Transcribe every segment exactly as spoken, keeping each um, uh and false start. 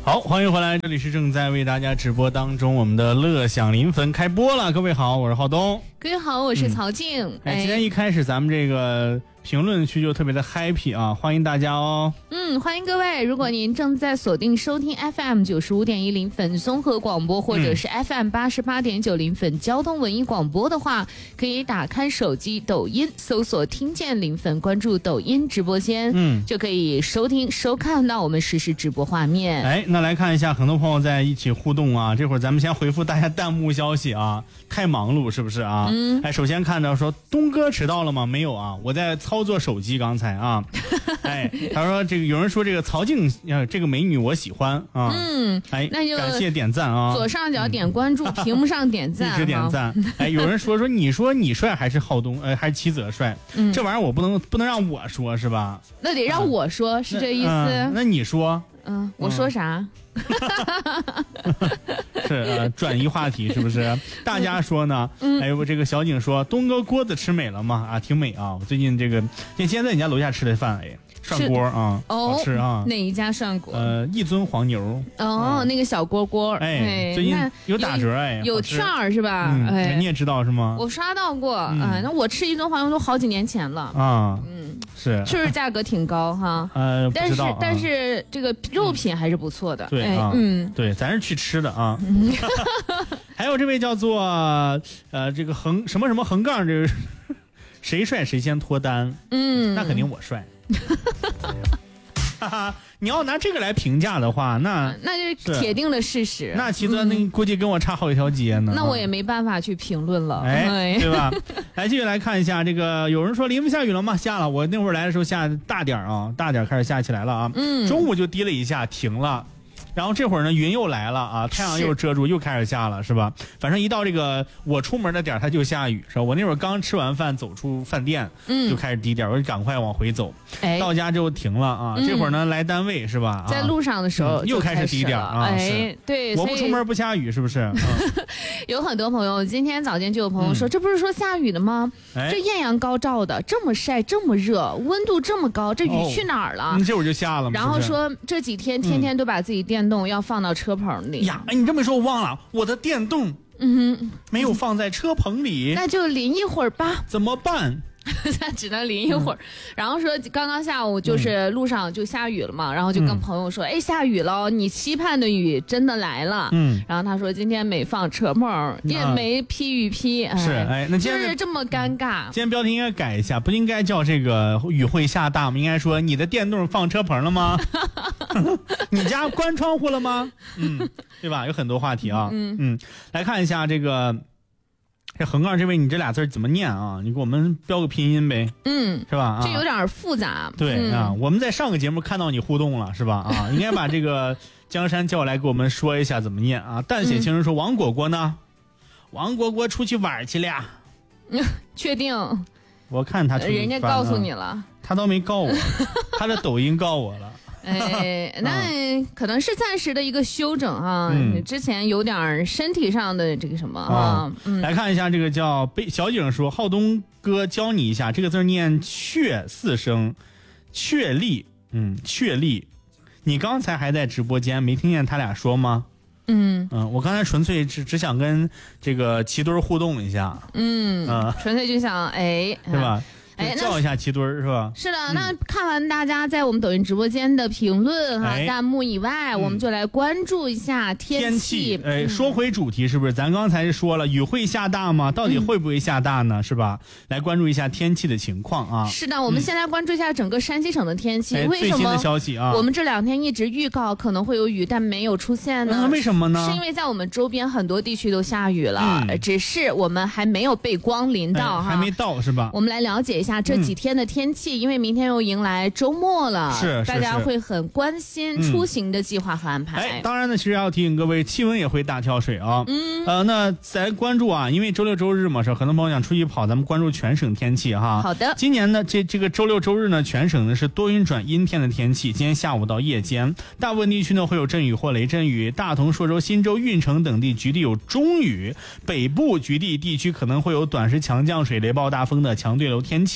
好，欢迎回来，这里是正在为大家直播当中我们的乐享临汾开播了。各位好，我是浩东。 各位好，我是曹静。 嗯、哎，今天一开始咱们这个评论区就特别的 happy 啊，欢迎大家哦。 嗯，欢迎各位。如果您正在锁定收听 F M 九十五点一临汾综合广播，或者是 F M 八十八点九临汾交通文艺广播的话，可以打开手机抖音搜索听见临汾，关注抖音直播间，嗯，就可以收听收看到我们实时直播画面。 哎，那来看一下，很多朋友在一起互动啊。这会儿咱们先回复大家弹幕消息啊，太忙碌是不是啊？嗯。哎，首先看到说东哥迟到了吗？没有啊，我在操作手机刚才啊。哎，他说这个有人说这个曹静呃这个美女我喜欢啊。嗯。哎， 那就感谢点赞啊。 左上角点关注，嗯、屏幕上点赞， 一直点赞。哎，有人说说你说你帅还是浩东呃还是齐泽帅？嗯，这玩意儿我不能不能让我说是吧？ 那得让我说，啊、是这意思、 嗯？那你说。 嗯，我说啥？ 是呃，转移话题是不是？大家说呢？嗯、哎，我这个小景说，东哥锅子吃美了吗？啊，挺美啊！我最近这个，今天在你家楼下吃的饭，哎，涮锅啊， 哦， 好吃啊！ 哪一家涮锅？ 呃，一尊黄牛。 哦，嗯、那个小锅锅， 哎，最近有打折哎， 有券儿是吧？ 嗯、 哎， 你也知道是吗？ 我刷到过，嗯、哎，那我吃一尊黄牛都好几年前了啊，嗯。是， 确实价格挺高哈， 呃， 但是、 啊、 但是这个肉品还是不错的， 对、 哎、 啊， 嗯， 对，咱是去吃的啊。还有这位叫做呃这个横什么什么横杠，这个谁帅谁先脱单，嗯，那肯定我帅。哈哈，你要拿这个来评价的话，那那就是铁定的事实。 那齐泽那估计跟我差好几条街呢。 那我也没办法去评论了， 哎，对吧？来，继续来看一下这个，有人说临汾下雨了吗？下了，我那会儿来的时候下大点啊，大点开始下起来了啊。嗯，中午就滴了一下，停了。然后这会儿呢，云又来了啊，太阳又遮住，又开始下了，是吧？反正一到这个我出门的点，它就下雨，是吧？我那会儿刚吃完饭走出饭店，嗯，就开始滴点，我就赶快往回走。哎，到家之后停了啊。嗯、这会儿呢，来单位是吧？ 在路上的时候、 嗯、又开始滴点啊。 哎，对， 我不出门不下雨，是不是？嗯、 有很多朋友，今天早间就有朋友说，嗯、这不是说下雨的吗？哎、这艳阳高照的，这么晒，这么热，温度这么高，这雨去哪儿了？ 哦、这会儿就下了嘛。 然后说这几天天天都把自己电动要放到车棚里。 嗯、呀，哎，你这么说，我忘了，我的电动，嗯哼，没有放在车棚里， 那就淋一会儿吧。 怎么办？ 那只能淋一会儿，嗯、然后说刚刚下午就是路上就下雨了嘛，嗯、然后就跟朋友说，哎，下雨了，你期盼的雨真的来了。嗯，然后他说今天没放车棚，也没披雨披， 嗯、是哎，那今天就是这么尴尬。 今天标题应该改一下，不应该叫这个雨会下大吗？应该说你的电动放车棚了吗？你家关窗户了吗？嗯，对吧？有很多话题啊。嗯嗯，来看一下这个。这横杠这位，你这俩字怎么念啊？你给我们标个拼音呗，嗯，是吧？ 这有点复杂。 对、嗯、啊，我们在上个节目看到你互动了，是吧？啊，应该把这个江山叫来给我们说一下怎么念啊。淡血情人说、嗯、王果果呢？王果果出去玩去了。 嗯，确定？ 我看他出去， 人家告诉你了， 他倒没告我，他的抖音告我了。 哎，那可能是暂时的一个休整啊，嗯、之前有点身体上的这个什么啊。 嗯、来看一下这个叫被小景说，浩东哥教你一下，这个字念确四声，确立，嗯，确立。你刚才还在直播间没听见他俩说吗？嗯嗯，我刚才纯粹只只想跟这个齐墩互动一下， 嗯嗯，纯粹就想哎， 是吧？哎，叫一下齐墩是吧？ 是的，嗯、那看完大家在我们抖音直播间的评论哈、哎、弹幕以外，我们就来关注一下天气。 天气，哎，说回主题是不是？咱刚才说了，雨会下大吗？到底会不会下大呢？嗯、是吧？来关注一下天气的情况啊。 是的，我们先来关注一下整个山西省的天气。 嗯、 为什么最新的消息啊？ 我们这两天一直预告可能会有雨，但没有出现呢？ 嗯、为什么呢？ 是因为在我们周边很多地区都下雨了，嗯、只是我们还没有被光淋到、哎、 哈，还没到是吧？ 我们来了解一下这几天的天气，嗯、因为明天又迎来周末了， 是大家会很关心出行的计划和安排。 嗯、哎，当然呢，其实要提醒各位，气温也会大跳水啊。嗯，呃，那咱关注啊，因为周六周日嘛，是很多朋友想出去跑，咱们关注全省天气哈。 好的。 今年呢，这这个周六周日呢，全省呢是多云转阴天的天气。今天下午到夜间，大部分地区呢会有阵雨或雷阵雨，大同、朔州、新州、运城等地局地有中雨，北部局地地区可能会有短时强降水、雷暴大风的强对流天气。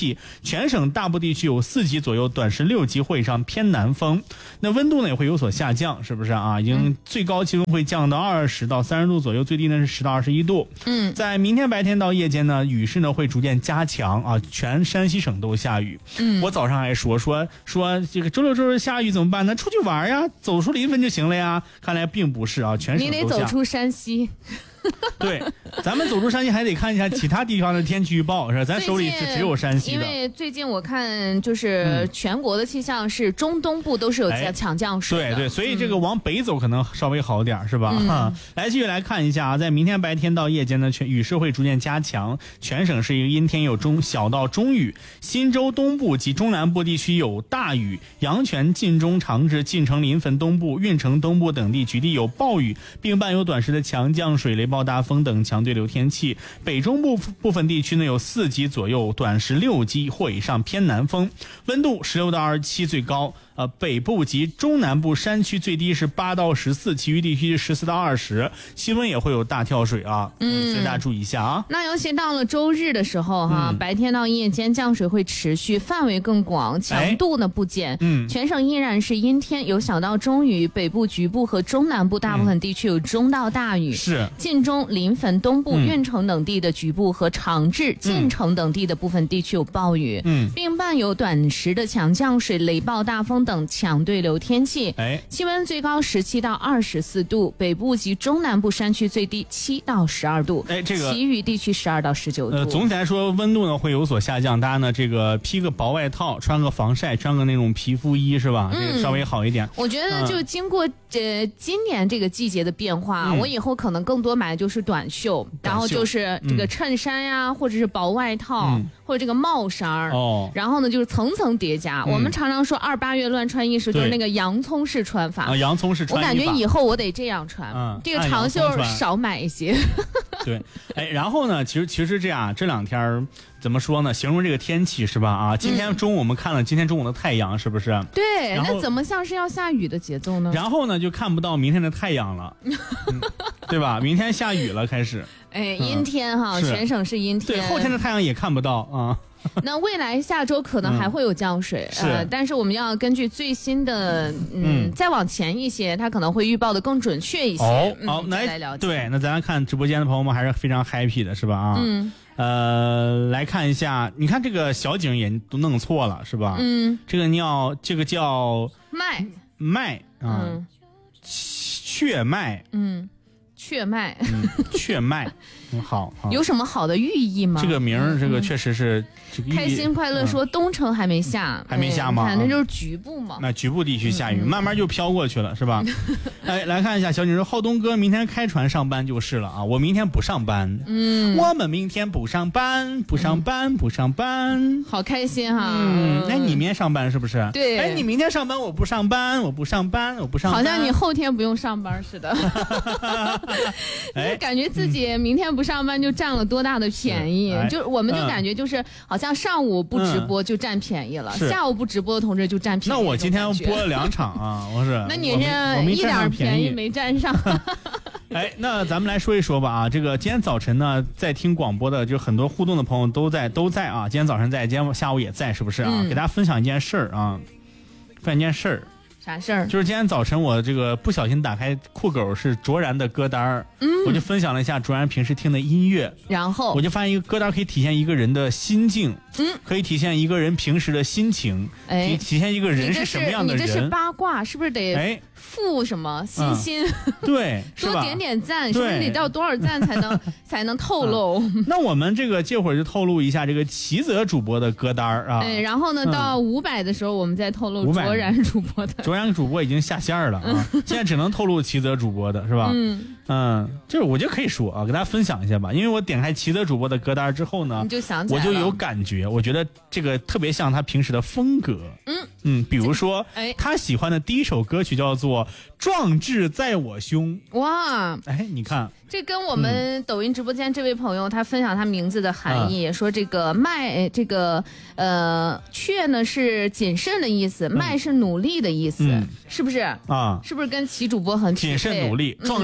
气，全省大部地区有四级左右，短时六级或以上偏南风。那温度呢也会有所下降，是不是啊？已经最高气温会降到二十到三十度左右，最低呢是十到二十一度。 嗯， 在明天白天到夜间呢，雨势呢会逐渐加强啊，全山西省都下雨。嗯，我早上还说说说这个周六周日下雨怎么办呢？出去玩呀，走出临汾就行了呀。看来并不是啊，全省都下。 你得走出山西。 对，咱们走出山西还得看一下其他地方的天气预报，是吧？咱手里是只有山西的。 因为最近我看就是全国的气象是中东部都是有强降水的、 哎、对对，所以这个往北走可能稍微好点、嗯、是吧、嗯、来继续来看一下啊，在明天白天到夜间呢，全雨势会逐渐加强，全省是一个阴天，有中小到中雨，新州东部及中南部地区有大雨，阳泉、晋中、长治、晋城、临汾东部、运城东部等地局地有暴雨，并伴有短时的强降水、雷暴、大风等强对流天气。北中部部分地区呢有四级左右，短时六级或以上偏南风，温度十六到二十七最高。呃，北部及中南部山区最低是八到十四，其余地区十四到二十，气温也会有大跳水啊，嗯，所以大家注意一下啊。 那尤其到了周日的时候哈、嗯，白天到夜间降水会持续，范围更广，强度呢不减。嗯，全省依然是阴天，有小到中雨，北部局部和中南部大部分地区有中到大雨。是、嗯，晋中、临汾东部、嗯、运城等地的局部和长治、晋城等地的部分地区有暴雨，嗯，并伴有短时的强降水、雷暴、大风等强对流天气。哎，气温最高十七到二十四度，北部及中南部山区最低七到十二度。哎，这个其余地区十二到十九度。呃， 总体来说温度呢会有所下降，大家呢这个披个薄外套，穿个防晒，穿个那种皮肤衣是吧？嗯、这个稍微好一点。 我觉得就经过呃今年这个季节的变化、嗯，我以后可能更多买的就是短袖，短袖然后就是这个衬衫呀，嗯、或者是薄外套。嗯，或者这个帽衫儿、哦，然后呢就是层层叠加、嗯。我们常常说二八月乱穿衣时，就是那个洋葱式穿法。啊， 洋葱式穿法。 我感觉以后我得这样穿，嗯、这个长袖少买一些。 对，哎，然后呢，其实其实这样，这两天怎么说呢？形容这个天气是吧？啊，今天中午我们看了今天中午的太阳，是不是？ 对，那怎么像是要下雨的节奏呢？ 然后呢，就看不到明天的太阳了，嗯、对吧？明天下雨了，开始。 哎，阴天哈、嗯，全省是阴天。 对，后天的太阳也看不到啊。 那未来下周可能还会有降水，嗯、呃，但是我们要根据最新的，嗯，嗯再往前一些，它可能会预报的更准确一些。 哦， 嗯、 好， 来来了解。 对，那咱来看直播间的朋友们还是非常 happy 的，是吧？啊，嗯，呃，来看一下，你看这个小景也都弄错了，是吧？嗯，这个尿，这个叫麦麦啊，嗯、雀麦， 嗯。雀麦， 嗯，雀麦，嗯，好，好， 有什么好的寓意吗？ 这个名儿，这个确实是、嗯、 开心快乐说、嗯、东城还没下， 还没下吗？ 哎、那就是局部嘛。 那局部地区下雨，嗯、慢慢就飘过去了，是吧？哎，来看一下，小景说，浩东哥明天开船上班就是了啊，我明天不上班，嗯，我们明天不上班，不上班，嗯、不上班， 好开心哈。 嗯，哎，你明天上班是不是？ 对， 哎，你明天上班，我不上班，我不上班，我不上班， 好像你后天不用上班似的。哎，感觉自己明天不上班就占了多大的便宜，哎、就我们就感觉就是好像上午不直播就占便宜了，嗯、下午不直播的同志就占便宜。 那我今天播了两场啊，我是。 那你是一点便宜没占上。 哎，那咱们来说一说吧啊，这个今天早晨呢，在听广播的就很多互动的朋友都在都在啊，今天早晨在，今天下午也在，是不是啊？嗯、给大家分享一件事儿啊，分享一件事儿。 啥事儿？ 就是今天早晨我这个不小心打开酷狗是卓然的歌单儿，嗯，我就分享了一下卓然平时听的音乐， 然后我就发现一个歌单可以体现一个人的心境，嗯，可以体现一个人平时的心情，哎，体现一个人是什么样的人。 你这是八卦，是不是得哎负什么心心？ 嗯、对， 多点点赞，是不是得到多少赞才能才能透露、 嗯？那我们这个这会儿就透露一下这个齐泽主播的歌单啊， 哎，然后呢，嗯、到五百的时候我们再透露卓然主播的。 卓然主播已经下线了啊，现在只能透露齐泽主播的是吧？嗯嗯，就是我就可以说啊，给大家分享一下吧，因为我点开齐泽主播的歌单之后呢， 你就想起来了， 我就有感觉，我觉得这个特别像他平时的风格。嗯嗯，比如说，哎，他喜欢的第一首歌曲叫做《壮志在我胸》。哇，哎，你看。 这跟我们抖音直播间这位朋友他分享他名字的含义，嗯、说这个麦这个呃雀呢是谨慎的意思，麦、嗯、是努力的意思，嗯、是不是啊？是不是跟齐主播很谨慎努力，壮志在你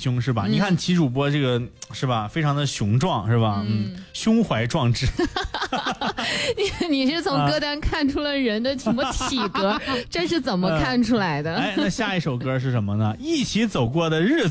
胸是吧？嗯、你看齐主播这个是吧，非常的雄壮是吧？嗯，嗯胸怀壮志。 你你是从歌单看出了人的什么体格？啊、这是怎么看出来的？ 哎，那下一首歌是什么呢？一起走过的日子。